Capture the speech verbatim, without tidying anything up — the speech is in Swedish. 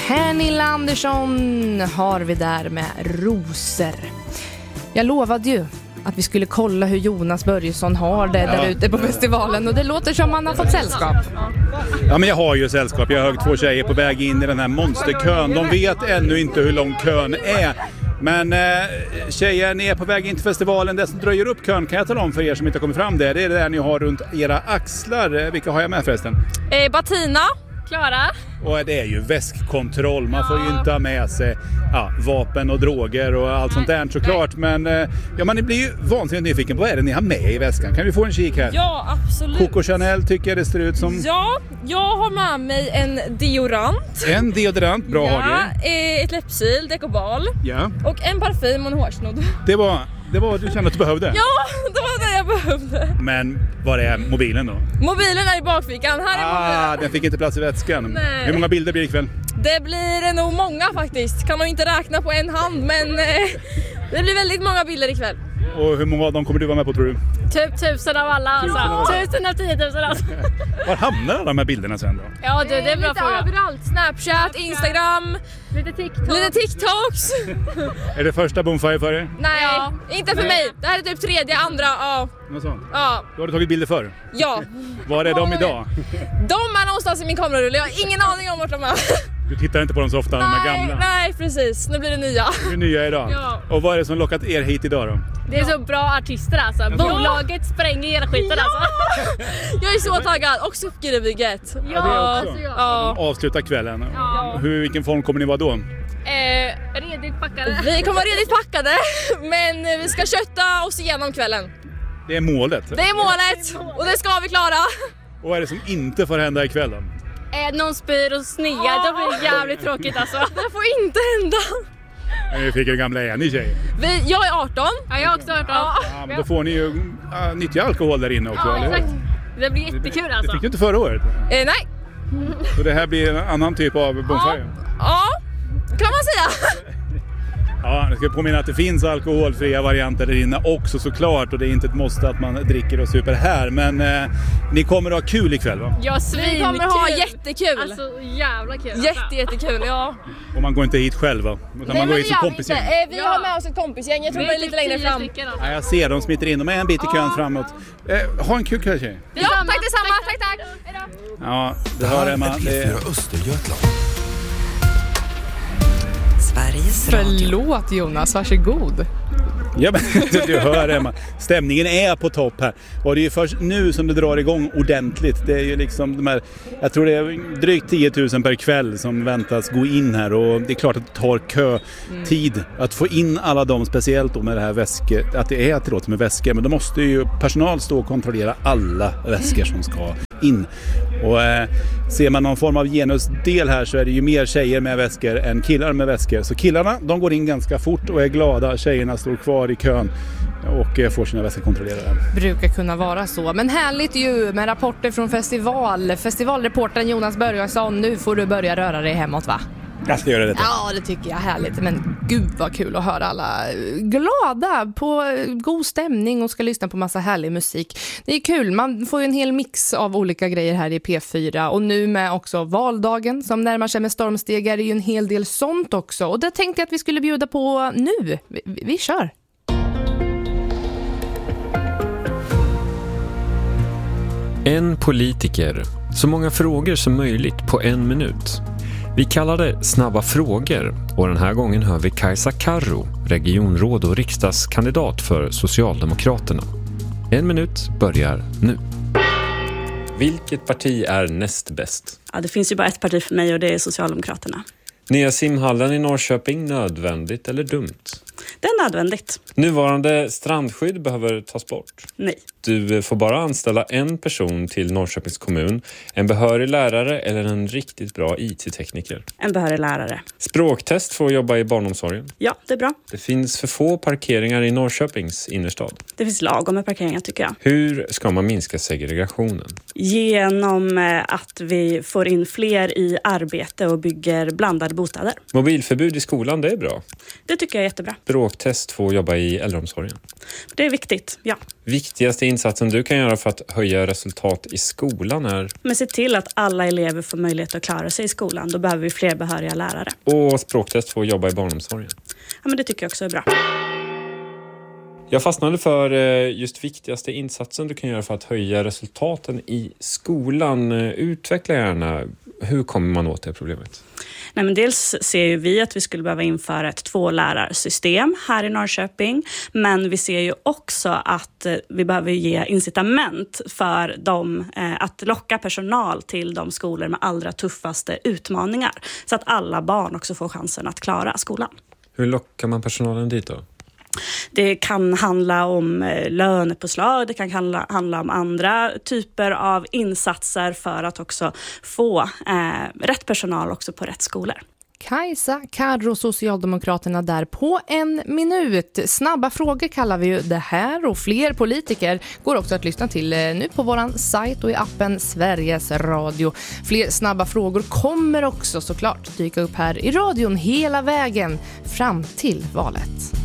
Pernilla Andersson har vi där med Rosor. Jag lovade ju att vi skulle kolla hur Jonas Börjesson har det där ja. ute på festivalen. Och det låter som man har fått sällskap. Ja, men jag har ju sällskap. Jag har två tjejer på väg in i den här monsterkön. De vet ännu inte hur lång kön är. Men eh, tjejer, ni är på väg in till festivalen. Det som dröjer upp kön kan jag tala om för er som inte har kommit fram där. Det är det där ni har runt era axlar. Vilka har jag med förresten? Eh, Bettina. Klara. Och det är ju väskkontroll. Man får ju inte ha med sig ja, vapen och droger och allt sånt där såklart. Men ja, man blir ju vansinnigt nyfiken. Vad är det ni har med i väskan? Kan vi få en kik här? Ja, absolut. Coco Chanel tycker jag det ser ut som. Ja, jag har med mig en deodorant. En deodorant, bra ja, Hage. Ett läppsil, Decobal. Ja. Och en parfym och en hårsnodd. Det var... Det var vad du kände att du behövde? Ja, det var det jag behövde. Men var är mobilen då? Mobilen är i bakfickan. Här är ah, mobilen. Den fick inte plats i vätskan. Nej. Hur många bilder blir det ikväll? Det blir nog många faktiskt. Kan nog inte räkna på en hand, men eh, det blir väldigt många bilder ikväll. Och hur många av dem kommer du vara med på, tror du? Typ tusen av alla. Tusen av, alltså. tusen av tiotusen alltså. Var hamnar alla de här bilderna sen då? Ja, du, det är bra fråga. Överallt. Snapchat, Instagram, lite TikTok. Lite TikToks. Är det första Bonfire för er? Nej, ja. Inte för mig. Det här är typ tredje, andra, ja. Något sånt? Ja. Du har du tagit bilder för? Ja. Var är de idag? De är någonstans i min kamerarulle. Jag har ingen aning om vart de är. Du tittar inte på dem så ofta, nej, de här gamla? Nej, precis. Nu blir det nya. Det är nya idag? Ja. Och vad är det som lockat er hit idag då? Det är så bra artister alltså. Ja. Bolaget spränger hela skiten ja. alltså. Jag är så taggad. Och Sufgirebygget. Ja, det också. Ja. De avslutar kvällen. Ja. Hur, vilken form kommer ni vara då? Eh, redigt packade. Vi kommer vara redigt packade. Men vi ska kötta oss igenom kvällen. Det är målet? Det är målet. Och det ska vi klara. Och vad är det som inte får hända ikväll då? Eh, någon spyr och snear. Det blir jävligt tråkigt alltså. Det får inte hända. Men fick hur gamla är ni tjejer? Vi, jag är arton. Ja, jag är också arton. Ja. Ja, men då får ni ju äh, nyttja alkohol där inne också. Ja, eller? exakt. Det blir jättekul alltså. Det fick du inte förra året? Eh, nej. Så det här blir en annan typ av bonfire? Ja, ja, kan man säga. Ja, jag ska påminna att det finns alkoholfria varianter där inne också såklart. Och det är inte ett måste att man dricker och super här. Men eh, ni kommer att ha kul ikväll va? Ja, vi kommer att ha jättekul. Alltså jävla kul. Jätte, jättekul, ja. Och man går inte hit själv va? Utan nej, man går hit som vi kompisgäng. Eh, vi ja. har med oss ett kompisgäng. Jag tror det är lite längre fram. Alltså. Ja, jag ser, de smiter in. De är en bit i kön ja. framåt. Eh, ha en kul kväll tjej. Ja, tack detsamma. Tack, tack. tack. Ja, det hör Emma. Det är P fyra Östergötland. Förlåt Jonas, varsågod. Ja, men du hör Emma. Stämningen är på topp här. Och det är ju först nu som det drar igång ordentligt. Det är ju liksom de här, jag tror det är drygt tio tusen per kväll som väntas gå in här. Och det är klart att det tar kö tid att få in alla dem, speciellt då med det här väskor. Att det är tillåtet med väskor. Men då måste ju personal stå och kontrollera alla väskor som ska in. Och eh, ser man någon form av genusdel här så är det ju mer tjejer med väskor än killar med väskor. Så killarna, de går in ganska fort och är glada. Tjejerna står kvar i kön och eh, får sina väskor kontrollerade. Brukar kunna vara så. Men härligt ju med rapporter från festival. Festivalreportern Jonas Börjesson, nu får du börja röra dig hemåt va? Jag ska göra det. Ja, det tycker jag är härligt. Men gud vad kul att höra alla glada på god stämning och ska lyssna på massa härlig musik. Det är kul, man får ju en hel mix av olika grejer här i P fyra. Och nu med också valdagen som närmar sig med stormsteg är det ju en hel del sånt också. Och det tänkte jag att vi skulle bjuda på nu. Vi, vi, vi kör! En politiker. Så många frågor som möjligt på en minut. Vi kallar det snabba frågor och den här gången hör vi Kajsa Karro, regionråd och riksdagskandidat för Socialdemokraterna. En minut börjar nu. Vilket parti är näst bäst? Ja, det finns ju bara ett parti för mig och det är Socialdemokraterna. Nya simhallen i Norrköping, nödvändigt eller dumt? Det är nödvändigt. Nuvarande strandskydd behöver tas bort. Nej. Du får bara anställa en person till Norrköpings kommun. En behörig lärare eller en riktigt bra I T-tekniker. En behörig lärare. Språktest får jobba i barnomsorgen. Ja, det är bra. Det finns för få parkeringar i Norrköpings innerstad. Det finns lagom med parkeringar tycker jag. Hur ska man minska segregationen? Genom att vi får in fler i arbete och bygger blandade bostäder. Mobilförbud i skolan, det är bra. Det tycker jag är jättebra. Språktest får jobba i äldreomsorgen. Det är viktigt, ja. Viktigaste insatsen du kan göra för att höja resultat i skolan är? Men se till att alla elever får möjlighet att klara sig i skolan. Då behöver vi fler behöriga lärare. Och språktest för att jobba i barnomsorgen? Ja, men det tycker jag också är bra. Jag fastnade för just viktigaste insatsen du kan göra för att höja resultaten i skolan. Utveckla gärna. Hur kommer man åt det problemet? Nej, men dels ser ju vi att vi skulle behöva införa ett tvålärarsystem här i Norrköping. Men vi ser ju också att vi behöver ge incitament för dem eh, att locka personal till de skolor med allra tuffaste utmaningar. Så att alla barn också får chansen att klara skolan. Hur lockar man personalen dit då? Det kan handla om lönepåslag, det kan handla, handla om andra typer av insatser för att också få eh, rätt personal också på rätt skolor. Kajsa Karro, Socialdemokraterna där på en minut. Snabba frågor kallar vi ju det här och fler politiker går också att lyssna till nu på våran sajt och i appen Sveriges Radio. Fler snabba frågor kommer också såklart dyka upp här i radion hela vägen fram till valet.